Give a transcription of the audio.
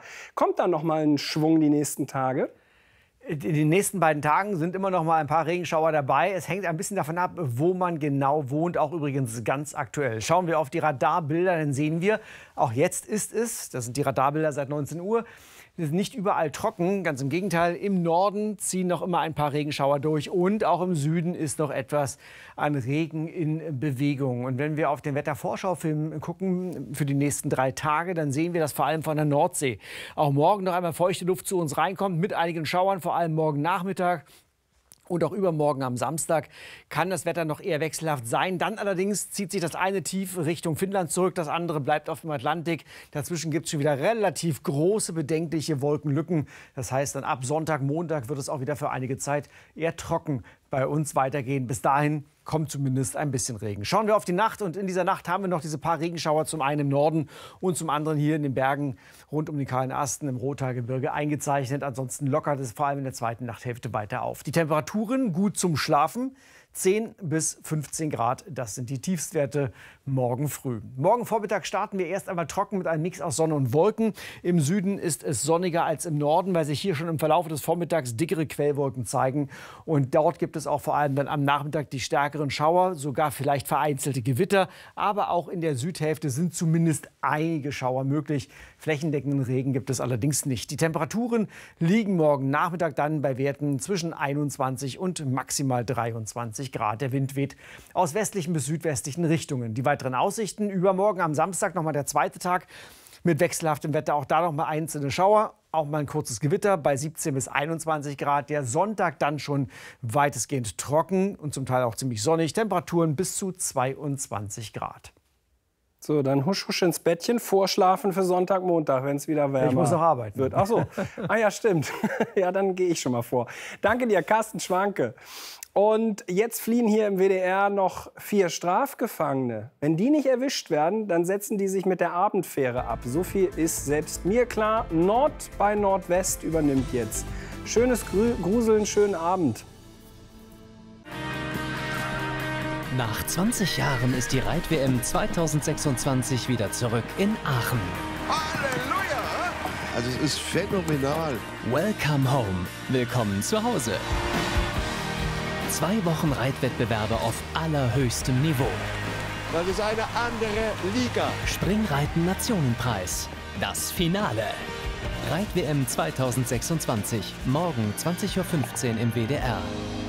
Kommt da noch mal ein Schwung die nächsten Tage? In den nächsten beiden Tagen sind immer noch mal ein paar Regenschauer dabei. Es hängt ein bisschen davon ab, wo man genau wohnt, auch übrigens ganz aktuell. Schauen wir auf die Radarbilder, dann sehen wir, auch jetzt ist es, das sind die Radarbilder seit 19 Uhr, es ist nicht überall trocken, ganz im Gegenteil. Im Norden ziehen noch immer ein paar Regenschauer durch und auch im Süden ist noch etwas an Regen in Bewegung. Und wenn wir auf den Wettervorschaufilm gucken für die nächsten 3 Tage, dann sehen wir das vor allem von der Nordsee. Auch morgen noch einmal feuchte Luft zu uns reinkommt mit einigen Schauern, vor allem morgen Nachmittag. Und auch übermorgen am Samstag kann das Wetter noch eher wechselhaft sein. Dann allerdings zieht sich das eine tief Richtung Finnland zurück, das andere bleibt auf dem Atlantik. Dazwischen gibt es schon wieder relativ große, bedenkliche Wolkenlücken. Das heißt, dann ab Sonntag, Montag wird es auch wieder für einige Zeit eher trocken bei uns weitergehen. Bis dahin kommt zumindest ein bisschen Regen. Schauen wir auf die Nacht und in dieser Nacht haben wir noch diese paar Regenschauer, zum einen im Norden und zum anderen hier in den Bergen rund um die Kahlen Asten im Rothaargebirge eingezeichnet. Ansonsten lockert es vor allem in der zweiten Nachthälfte weiter auf. Die Temperaturen gut zum Schlafen. 10 bis 15 Grad, das sind die Tiefstwerte morgen früh. Morgen Vormittag starten wir erst einmal trocken mit einem Mix aus Sonne und Wolken. Im Süden ist es sonniger als im Norden, weil sich hier schon im Verlauf des Vormittags dickere Quellwolken zeigen. Und dort gibt es auch vor allem dann am Nachmittag die stärkeren Schauer, sogar vielleicht vereinzelte Gewitter. Aber auch in der Südhälfte sind zumindest einige Schauer möglich. Flächendeckenden Regen gibt es allerdings nicht. Die Temperaturen liegen morgen Nachmittag dann bei Werten zwischen 21 und maximal 23 Grad. Der Wind weht aus westlichen bis südwestlichen Richtungen. Die weiteren Aussichten: übermorgen am Samstag noch mal der zweite Tag mit wechselhaftem Wetter. Auch da noch mal einzelne Schauer, auch mal ein kurzes Gewitter bei 17 bis 21 Grad. Der Sonntag dann schon weitestgehend trocken und zum Teil auch ziemlich sonnig. Temperaturen bis zu 22 Grad. So, dann husch, husch ins Bettchen, vorschlafen für Sonntag, Montag, wenn es wieder wärmer Ich muss noch arbeiten. wird. Ach so, ah ja, stimmt. Ja, dann gehe ich schon mal vor. Danke dir, Carsten Schwanke. Und jetzt fliehen hier im WDR noch 4 Strafgefangene. Wenn die nicht erwischt werden, dann setzen die sich mit der Abendfähre ab. So viel ist selbst mir klar. Nord bei Nordwest übernimmt jetzt. Schönes Gruseln, schönen Abend. Nach 20 Jahren ist die Reit-WM 2026 wieder zurück in Aachen. Halleluja! Also es ist phänomenal. Welcome home. Willkommen zu Hause. 2 Wochen Reitwettbewerbe auf allerhöchstem Niveau. Das ist eine andere Liga. Springreiten Nationenpreis. Das Finale. Reit-WM 2026. Morgen 20:15 Uhr im WDR.